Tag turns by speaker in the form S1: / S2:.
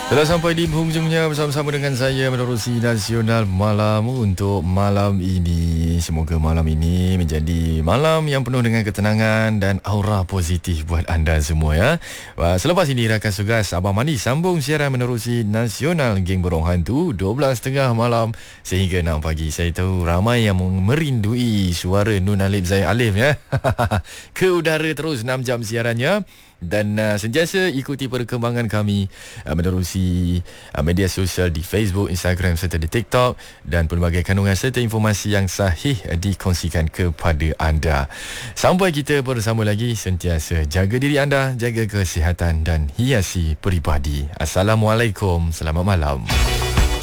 S1: Telah sampai di penghujungnya bersama-sama dengan saya menerusi Nasional Malam untuk malam ini. Semoga malam ini menjadi malam yang penuh dengan ketenangan dan aura positif buat anda semua ya. Selepas ini rakan tugas Abang Mani sambung siaran menerusi Nasional Geng Borong Hantu 12.30 malam sehingga 6 pagi. Saya tahu ramai yang merindui suara Nun Alif Zai Alif ya. Ke udara terus 6 jam siarannya. Dan sentiasa ikuti perkembangan kami menerusi media sosial di Facebook, Instagram serta di TikTok dan pelbagai kandungan serta informasi yang sahih dikongsikan kepada anda. Sampai kita bersama lagi, sentiasa jaga diri anda, jaga kesihatan dan hiasi peribadi. Assalamualaikum, selamat malam.